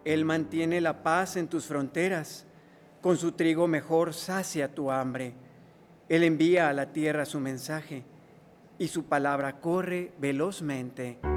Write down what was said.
Él mantiene la paz en tus fronteras, con su trigo mejor sacia tu hambre. Él envía a la tierra su mensaje, y su palabra corre velozmente.